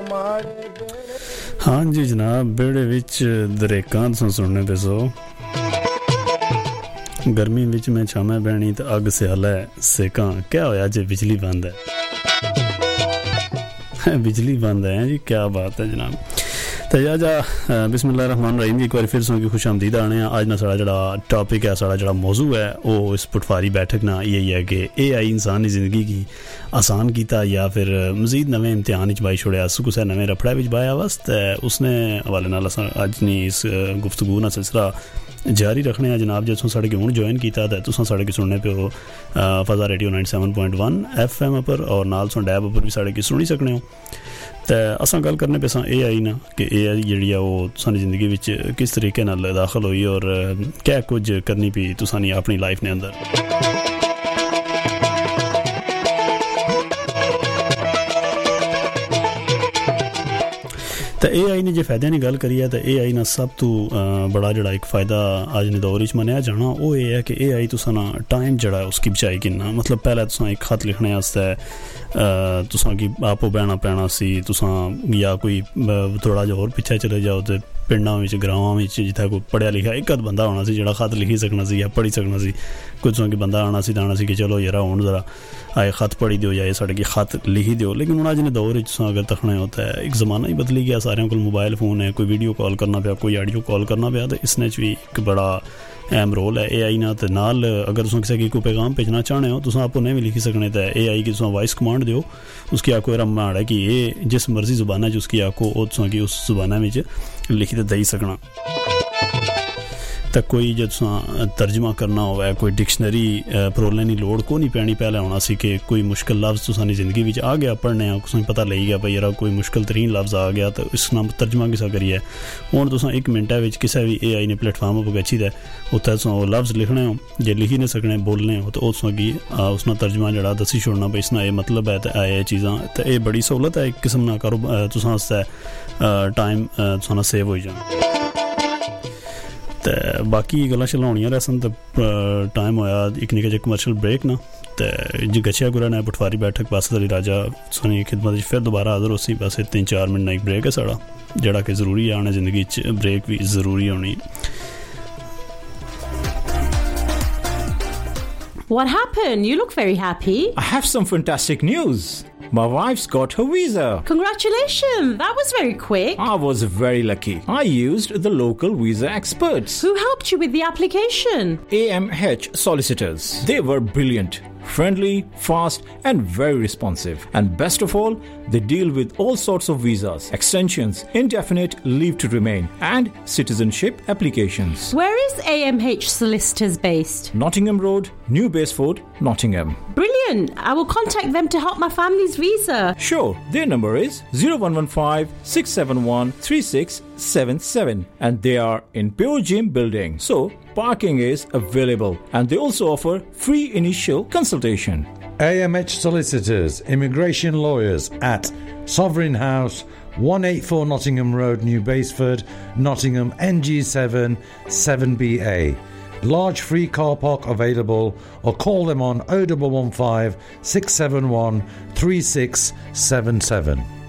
हाँ जी जनाब बेड़े विच दरेकां तुसां सुनने पे सो गर्मी विच मैं छामे बहनी ते अग स्याला सेकां क्या होया जे बिजली बंद है बिजली बंद है जी क्या बात है जनाब तो जा बिस्मिल्लाहिर्रहमानिर्रहीम जी एक बार फिर सुन के खुश आमदीद आने आज ना साढ़ा जड़ा टॉपिक है साढ़ा जड़ा मौजू है वो इस पटवारी बैठक ना यही है कि AI इंसानी ज़िंदगी की आसान कीता या फिर मज़ीद नवे इम्तिहान च बाई छोड़िया कुछ नवे रफड़ा विच बाया वस्त उसने हवाले नाल अज नी इस गुफ्तगू ना सिलसिला जारी रखने जनाब जो साढ़े हूँ ज्वाइन किया तो तुम साढ़े की सुनने पे हो फजा रेडियो 97.1 FM पर और नाल सुन डैब पर भी साढ़े की सुनी सकने हो तो असां गल करने पे AI ना कि AI जी वो सारी ज़िंदगी विच किस तरीके नाल दाखिल हुई और क्या कुछ करनी पी तुसानी अपनी लाइफ ने अंदर तो AI ने जो फायदे की गल करी है तो AI ना सब तो बड़ा जड़ा एक फ़ायदा अज ने दौर च मनाया जाना वो ये है कि AI तुसा ना टाइम जड़ा उसकी बचाई किन्ना मतलब पहले तुसा एक खत लिखने आस्ते तुसा की आपो बहना पैना सी तुसा या कोई थोड़ा जिहा होर पिछे चले जाओ तो पिंडां विच ग्रावां विच जित्थे कोई पढ़िया लिखा एक अद्ध बंदा होना सी जेड़ा खत लिखी सकना सी या पढ़ी सकना सी कुछ कि बंदा आना सी कि चलो यार हुण जरा आए खत पढ़ी दिओ या साढ़े की खत लिखी दिओ लेकिन हुण अज ने दौर च अगर तकना होता है एक ज़माना ही बदली गया सारे कोल मोबाइल फोन है कोई वीडियो कॉल करना पिया कोई ऑडियो कॉल करना पिया तो इसने च भी एक बड़ा अहम रोल है AI ना ते नाल अगर तुम किसी की कोई पैगाम भेजना चाहने हो तुम आपको नहीं भी लिखी सकने तो AI की तुम वॉइस कमांड दो उसकी आपको यह माड़ है कि ये जिस मर्जी जुबान है उसकी आपको की उस जुबान में लिखी तो दे सकना तो कोई जो तर्जमा करना हो कोई डिक्शनरी परोलने की लोड़ को नहीं पैनी पहले होना सी कि कोई मुश्किल लफ्ज़ तुसानी ज़िंदगी में आ गया पढ़ने तुसें पता लगी गया भाई यार कोई मुश्किल तरीन लफ्ज़ आ गया तो इस नाम तर्जमा किसा करिए हुण तुसां एक मिनट किसी भी AI ने प्लेटफार्म पर गच्छी दे उत्थे तुसां वो लफ्ज़ लिखने हो जे लिखी नहीं सकने बोलने हो तो तुसां की उसना तर्जमा जड़ा दसी छोड़ना भाई इसना ये मतलब है तो ये चीज़ां तो ये बड़ी सहूलत है एक किस्म ना करो तुसां आस्ते टाइम तुसां सेव हो जाना तो बाकी गल्लां शल्लां होनियां रहसन तो टाइम होया एक निक्का जिहा कमर्शियल ब्रेक ना तो जी गच्छिया गुरा ने पटवारी बैठक बासत अली राजा सोनी खिदमत फिर दोबारा हाज़र होसी बस 3-4 मिनट एक ब्रेक है साड़ा जेड़ा कि ज़रूरी है आने ज़िंदगी च ब्रेक भी ज़रूरी होनी What happened? You look very happy. I have some fantastic news. My wife's got her visa. Congratulations! That was very quick. I was very lucky. I used the local visa experts. Who helped you with the application? AMH solicitors. They were brilliant, friendly, fast and very responsive. And best of all, they deal with all sorts of visas, extensions, indefinite leave to remain and citizenship applications. Where is AMH Solicitors based? Nottingham Road, New Baseford, Nottingham. Brilliant! I will contact them to help my family's visa. Sure, their number is 0115-671-3677 and they are in Pure Gym building. So, parking is available and they also offer free initial consultation. AMH Solicitors, Immigration Lawyers at Sovereign House, 184 Nottingham Road, New Baseford, Nottingham, NG7 7BA. Large free car park available or call them on 0115 671 3677.